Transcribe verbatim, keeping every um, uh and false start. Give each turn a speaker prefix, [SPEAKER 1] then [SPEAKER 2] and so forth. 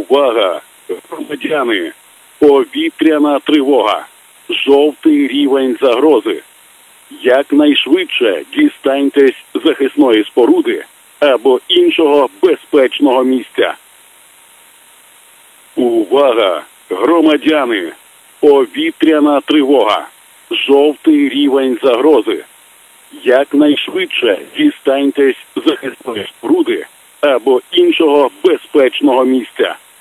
[SPEAKER 1] Увага! Громадяни! Повітряна тривога! Жовтий рівень загрози! Якнайшвидше дістаньтесь захисної споруди або іншого безпечного місця. Увага! Громадяни! Повітряна тривога! Жовтий рівень загрози! Якнайшвидше дістаньтесь захисної споруди або іншого безпечного місця.